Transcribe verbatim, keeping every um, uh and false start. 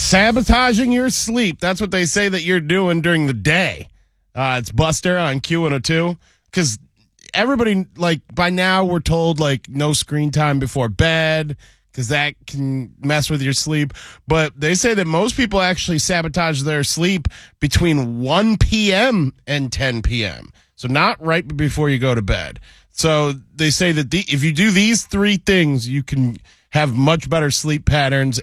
Sabotaging your sleep. That's what they say that you're doing during the day. Uh, it's Buster on Q one oh two. Because everybody, like, by now we're told, like, no screen time before bed because that can mess with your sleep. But they say that most people actually sabotage their sleep between one p.m. and ten p.m. So not right before you go to bed. So they say that the, if you do these three things, you can have much better sleep patterns